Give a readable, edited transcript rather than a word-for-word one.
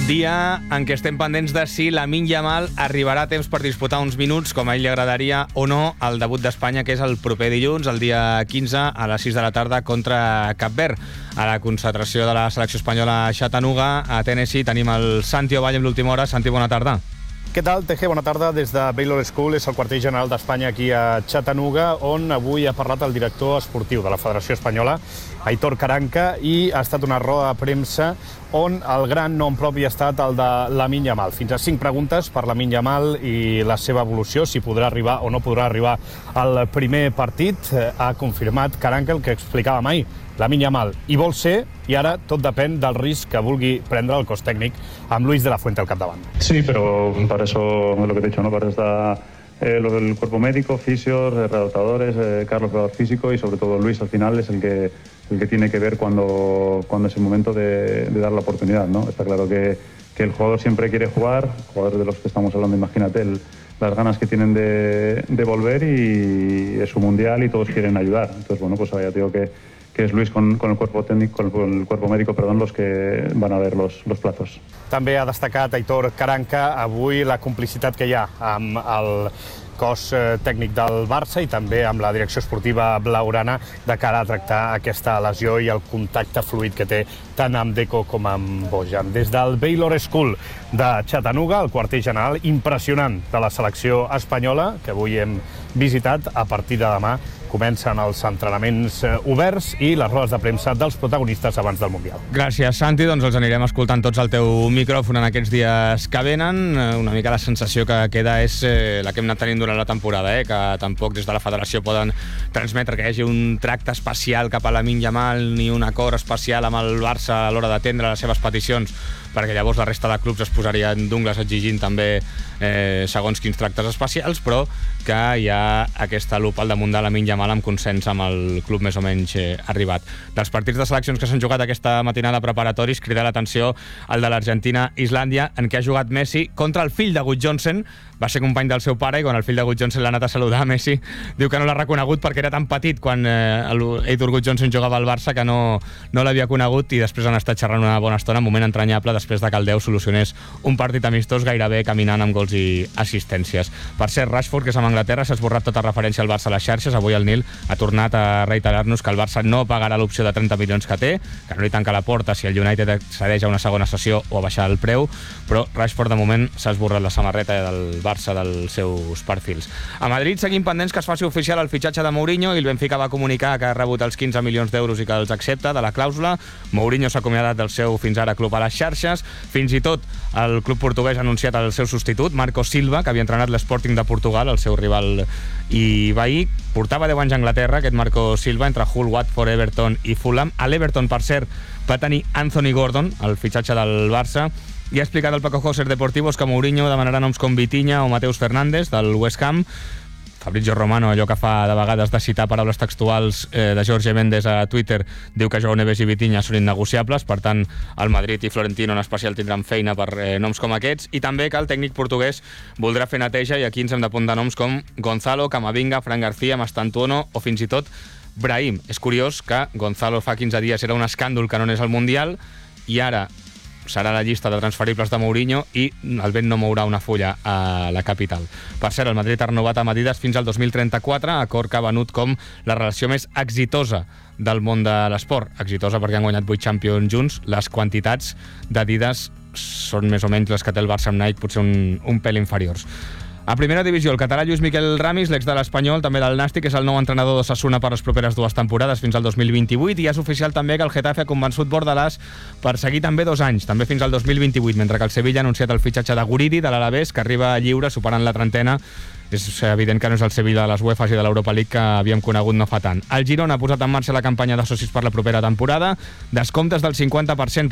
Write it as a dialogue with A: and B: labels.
A: Dia en què estem pendents de si Lamine Yamal arribarà a temps per disputar uns minuts, com a ell li agradaria o no, al debut d'Espanya, que és el proper dilluns, el dia 15, a les 6 de la tarda, contra Cap Verd. A la concentració de la selecció espanyola a Chattanooga, a Tennessee, tenim el Santi Ovalle amb l'última hora. Santi, bona tarda.
B: Què tal, Teje? Bona tarda. Des de Baylor School, és el quarter general d'Espanya aquí a Chattanooga, on avui ha parlat el director esportiu de la Federació Espanyola, Aitor Karanka, i ha estat una roda de premsa on el gran nom propi ha estat el de Lamine Yamal. Fins a 5 preguntes per Lamine Yamal i la seva evolució, si podrà arribar o no podrà arribar al primer partit. Ha confirmat Karanka el que explicava mai. Lamine Yamal hi vol ser, i ara tot depèn del risc que vulgui prendre el cos tècnic amb Luis de la Fuente al capdavant.
C: Sí, pero para eso es lo que te he dicho, ¿no? Para eso está el cuerpo médico, fisios, readaptadores, Carlos, preparador físico, y sobre todo Luis al final es el que tiene que ver cuando es el momento de dar la oportunidad, ¿no? Está claro que el jugador siempre quiere jugar, jugadores de los que estamos hablando, imagínate las ganas que tienen de volver, y es su mundial y todos quieren ayudar. Entonces, bueno, pues ya te digo que es Luis con el cuerpo técnico, con el cuerpo médico, los que van a ver los plazos.
B: També ha destacat Aitor Karanka avui la complicitat que hi ha amb el cos tècnic del Barça i també amb la direcció esportiva blaugrana de cara a tractar aquesta lesió i el contacte fluid que té tant amb Deco com amb Bojan. Des del Baylor School de Chattanooga, el quarter general impressionant de la selecció espanyola, que avui hem visitat. A partir de demà comencen els entrenaments oberts i les rodes de premsa dels protagonistes abans del Mundial.
A: Gràcies, Santi. Doncs els anirem escoltant tots al teu micròfon en aquests dies que venen. Una mica la sensació que queda és la que hem anat tenint durant la temporada, que tampoc des de la federació poden transmetre que hi hagi un tracte especial cap a Lamine Yamal ni un acord especial amb el Barça a l'hora d'atendre les seves peticions, perquè llavors la resta de clubs es posarien d'ungles exigint també segons quins tractes especials, però que hi ha aquesta lupa al damunt de Lamine Yamal amb consens amb el club més o menys arribat. Dels partits de seleccions que s'han jugat aquesta matinada preparatoris, crida l'atenció el de l'Argentina-Islàndia, en què ha jugat Messi contra el fill de Good Johnson. Va ser company del seu pare, i quan el fill de Good Johnson l'ha anat a saludar, Messi diu que no l'ha reconegut perquè era tan petit quan Eidur Good Johnson jugava al Barça que no l'havia conegut, i després han estat xerrant una bona estona, un moment entranyable després de que el 10 solucionés un partit amistós gairebé caminant amb gols i assistències. Per cert, Rashford, que és amb Anglaterra, s'ha esborrat tota referència al Barça a les xarxes. Avui el Nil ha tornat a reiterar-nos que el Barça no pagarà l'opció de 30 milions que té, que no li tanca la porta si el United accedeix a una segona sessió o a baixar el preu, però Rashford de moment s'ha esborrat la samarreta del Barça dels seus perfils. A Madrid seguim pendents que es faci oficial el fitxatge de Mourinho, i el Benfica va comunicar que ha rebut els 15 milions d'euros i que els accepta de la clàusula. Mourinho s'ha acomiadat del seu fins ara club a les xarxes. Fins i tot el club portuguès ha anunciat el seu substitut, Marco Silva, que havia entrenat l'Sporting de Portugal, el seu rival i veí. Portava 10 anys a Anglaterra, aquest Marco Silva, entre Hull, Watford, Everton i Fulham. A l'Everton, per cert, va tenir Anthony Gordon, el fitxatge del Barça, i ha explicat el Paco Joser Deportivos que Mourinho demanarà noms com Vitinha o Mateus Fernández, del West Ham. Fabrizio Romano, allò que fa de vegades de citar paraules textuals de Jorge Mendes a Twitter, diu que Joao Neves i Vitinha són innegociables, per tant el Madrid i Florentino en especial tindran feina per noms com aquests, i també que el tècnic portuguès voldrà fer neteja, i aquí ens hem d'apuntar noms com Gonzalo, Camavinga, Fran García, Mastantuono o fins i tot Brahim. És curiós que Gonzalo fa 15 dies era un escàndol que no anés al Mundial, i ara serà la llista de transferibles de Mourinho, i el vent no mourà una fulla a la capital. Per cert, el Madrid ha renovat amb Adidas fins al 2034, acord que ha venut com la relació més exitosa del món de l'esport. Exitosa perquè han guanyat 8 Champions junts. Les quantitats d'Adidas són més o menys les que té el Barça amb Nike, potser un pèl inferiors. A primera divisió, el català Lluís Miquel Ramis, l'ex de l'Espanyol, també del Nàstic, és el nou entrenador d'Osasuna per les properes 2 temporades fins al 2028, i és oficial també que el Getafe ha convençut Bordalàs per seguir també 2 anys, també fins al 2028, mentre que el Sevilla ha anunciat el fitxatge de Guridi, de l'Alavés, que arriba lliure superant la trentena. És evident que no és el Sevilla de les UEFAs i de l'Europa League que havíem conegut no fa tant. El Girona ha posat en marxa la campanya de socis per la propera temporada, descomptes del 50%